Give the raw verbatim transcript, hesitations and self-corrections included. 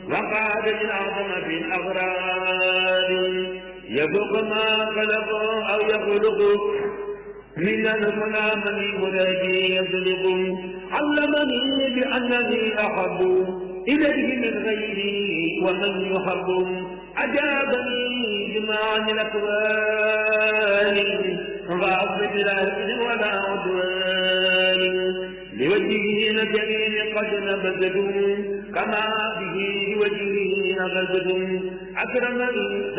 وقعد العظم في الأغرار يفوق ما خلق أو يخلق من المنام مرادي يطلق علمني بأنني أحب إليه من غيري ومن يحب أجابني بما عن الأكوان فأصبت لا إذن ولا عدوان لوجهه الكريم قد نبذته كما به وجهه نبذته أكرم